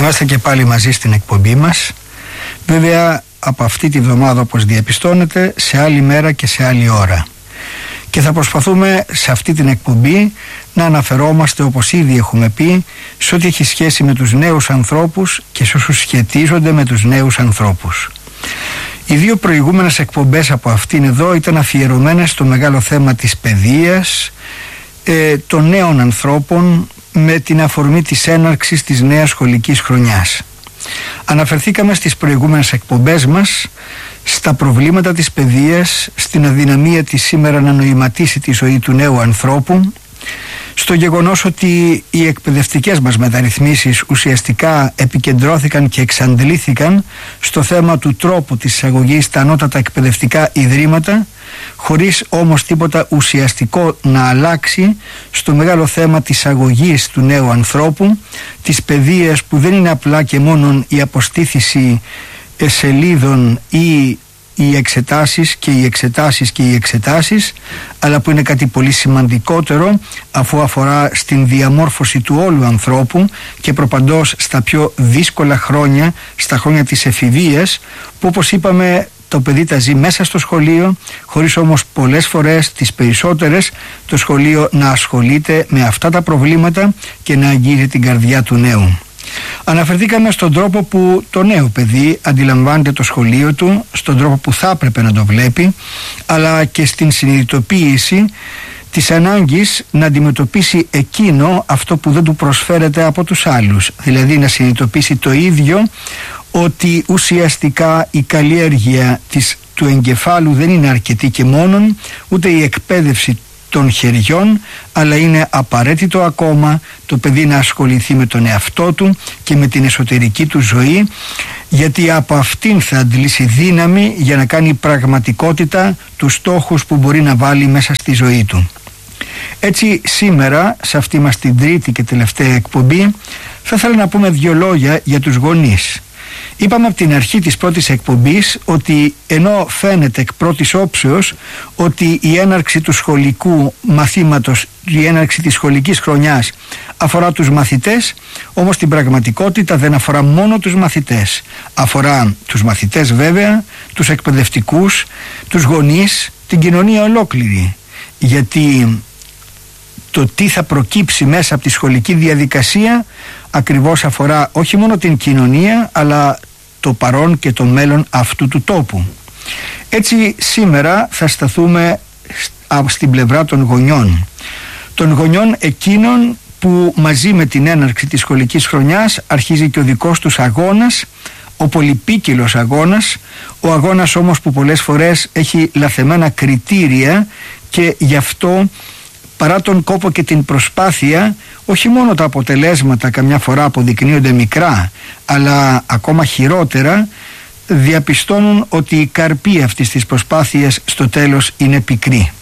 Είμαστε και πάλι μαζί στην εκπομπή μας. Βέβαια από αυτή τη βδομάδα, όπως διαπιστώνετε, σε άλλη μέρα και σε άλλη ώρα. Και θα προσπαθούμε σε αυτή την εκπομπή να αναφερόμαστε, όπως ήδη έχουμε πει, σε ό,τι έχει σχέση με τους νέους ανθρώπους και σε όσους σχετίζονται με τους νέους ανθρώπους. Οι δύο προηγούμενες εκπομπές από αυτήν εδώ ήταν αφιερωμένες στο μεγάλο θέμα της παιδείας, των νέων ανθρώπων, με την αφορμή της έναρξης της νέας σχολικής χρονιάς. Αναφερθήκαμε στις προηγούμενες εκπομπές μας στα προβλήματα της παιδείας, στην αδυναμία της σήμερα να νοηματίσει τη ζωή του νέου ανθρώπου, στο γεγονός ότι οι εκπαιδευτικές μας μεταρρυθμίσεις ουσιαστικά επικεντρώθηκαν και εξαντλήθηκαν στο θέμα του τρόπου της εισαγωγής στα ανώτατα εκπαιδευτικά ιδρύματα, χωρίς όμως τίποτα ουσιαστικό να αλλάξει στο μεγάλο θέμα της αγωγής του νέου ανθρώπου, της παιδείας που δεν είναι απλά και μόνον η αποστήθηση σελίδων ή οι εξετάσεις και οι εξετάσεις και οι εξετάσεις, αλλά που είναι κάτι πολύ σημαντικότερο, αφού αφορά στην διαμόρφωση του όλου ανθρώπου και προπαντός στα πιο δύσκολα χρόνια, στα χρόνια της εφηβείας, που όπως είπαμε το παιδί τα ζει μέσα στο σχολείο, χωρίς όμως πολλές φορές, τις περισσότερες, το σχολείο να ασχολείται με αυτά τα προβλήματα και να αγγίζει την καρδιά του νέου. Αναφερθήκαμε στον τρόπο που το νέο παιδί αντιλαμβάνεται το σχολείο του, στον τρόπο που θα έπρεπε να το βλέπει, αλλά και στην συνειδητοποίηση της ανάγκης να αντιμετωπίσει εκείνο αυτό που δεν του προσφέρεται από τους άλλους, δηλαδή να συνειδητοποιήσει το ίδιο ότι ουσιαστικά η καλλιέργεια του εγκεφάλου δεν είναι αρκετή και μόνον, ούτε η εκπαίδευση των χεριών, αλλά είναι απαραίτητο ακόμα το παιδί να ασχοληθεί με τον εαυτό του και με την εσωτερική του ζωή, γιατί από αυτήν θα αντλήσει δύναμη για να κάνει πραγματικότητα τους στόχους που μπορεί να βάλει μέσα στη ζωή του. Έτσι σήμερα, σε αυτή μας την τρίτη και τελευταία εκπομπή, θα ήθελα να πούμε δύο λόγια για τους γονείς. Είπαμε από την αρχή της πρώτης εκπομπής ότι ενώ φαίνεται εκ πρώτης όψεως ότι η έναρξη του σχολικού μαθήματος, η έναρξη της σχολικής χρονιάς αφορά τους μαθητές, όμως στην πραγματικότητα δεν αφορά μόνο τους μαθητές. Αφορά τους μαθητές βέβαια, τους εκπαιδευτικούς, τους γονείς, την κοινωνία ολόκληρη. Γιατί το τι θα προκύψει μέσα από τη σχολική διαδικασία ακριβώς αφορά όχι μόνο την κοινωνία, αλλά το παρόν και το μέλλον αυτού του τόπου. Έτσι σήμερα θα σταθούμε στην πλευρά των γονιών. Των γονιών εκείνων που μαζί με την έναρξη της σχολικής χρονιάς αρχίζει και ο δικός τους αγώνας, ο πολυπίκυλος αγώνας, ο αγώνας όμως που πολλές φορές έχει λαθεμένα κριτήρια και γι' αυτό, παρά τον κόπο και την προσπάθεια, όχι μόνο τα αποτελέσματα καμιά φορά αποδεικνύονται μικρά, αλλά ακόμα χειρότερα διαπιστώνουν ότι η καρπή αυτής της προσπάθειας στο τέλος είναι πικρή.